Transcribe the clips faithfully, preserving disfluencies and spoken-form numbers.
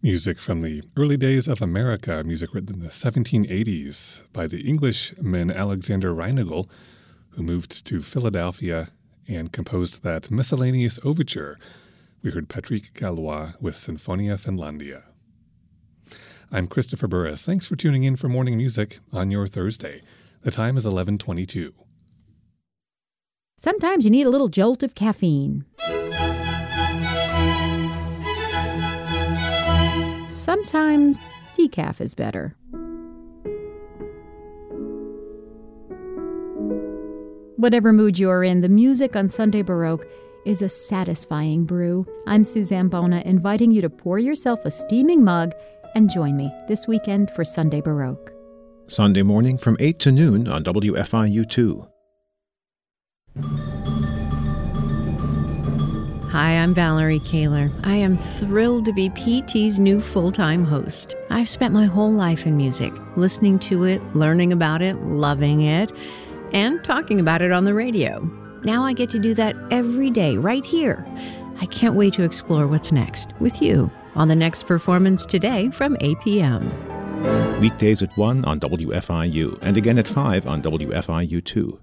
Music from the early days of America, music written in the seventeen eighties by the Englishman Alexander Reinagel, who moved to Philadelphia and composed that miscellaneous overture. We heard Patrick Gallois with Sinfonia Finlandia. I'm Christopher Burris. Thanks for tuning in for Morning Music on your Thursday. The time is eleven twenty-two. Sometimes you need a little jolt of caffeine. Sometimes decaf is better. Whatever mood you're in, the music on Sunday Baroque is a satisfying brew. I'm Suzanne Bona, inviting you to pour yourself a steaming mug and join me this weekend for Sunday Baroque. Sunday morning from eight to noon on W F I U two. Hi, I'm Valerie Kaler. I am thrilled to be P T's new full-time host. I've spent my whole life in music, listening to it, learning about it, loving it, and talking about it on the radio. Now I get to do that every day, right here. I can't wait to explore what's next with you on the next performance today from eight p.m. Weekdays at one on W F I U and again at five on W F I U two.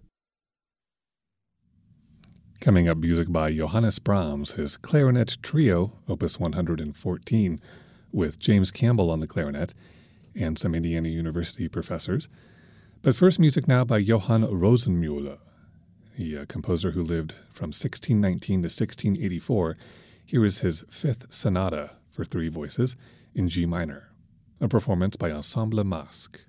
Coming up, music by Johannes Brahms, his Clarinet Trio, Opus one hundred fourteen, with James Campbell on the clarinet and some Indiana University professors. But first, music now by Johann Rosenmüller, the uh, composer who lived from sixteen nineteen to sixteen eighty-four. Here is his fifth sonata for three voices in G minor, a performance by Ensemble Masque.